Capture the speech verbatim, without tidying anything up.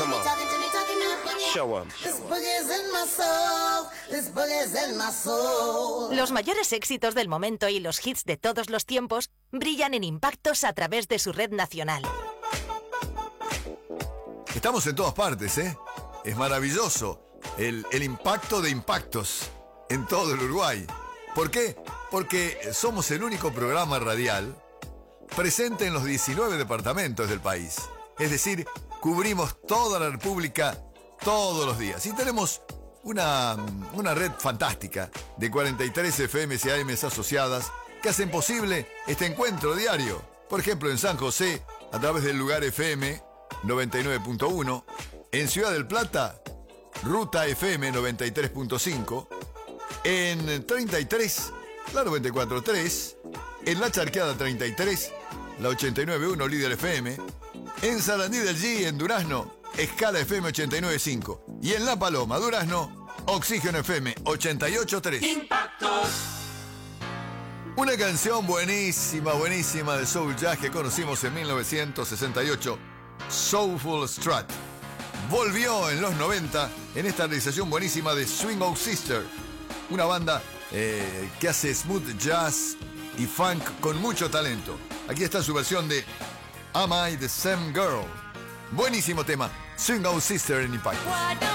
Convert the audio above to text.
Come on. Show 'em. Los mayores éxitos del momento y los hits de todos los tiempos brillan en Impactos a través de su red nacional. Estamos en todas partes, ¿eh? Es maravilloso el, el impacto de impactos en todo el Uruguay. ¿Por qué? Porque somos el único programa radial presente en los diecinueve departamentos del país. Es decir, cubrimos toda la República todos los días. Y tenemos una, una red fantástica de cuarenta y tres F Ms y A Ms asociadas que hacen posible este encuentro diario. Por ejemplo, en San José, a través del Lugar F M noventa y nueve punto uno. En Ciudad del Plata, Ruta F M noventa y tres punto cinco. En treinta y tres, la noventa y cuatro punto tres. En La Charqueada treinta y tres, la ochenta y nueve punto uno Líder F M. En Sarandí del G, en Durazno, Escala F M ochenta y nueve punto cinco. Y en La Paloma, Durazno, Oxígeno F M ochenta y ocho punto tres. Impactos. Una canción buenísima, buenísima de Soul Jazz que conocimos en mil novecientos sesenta y ocho, Soulful Strut. Volvió en los noventa en esta realización buenísima de Swing Out Sister, una banda eh, que hace smooth jazz y funk con mucho talento. Aquí está su versión de Am I the Same Girl. Buenísimo tema, Swing Out Sister en Impact.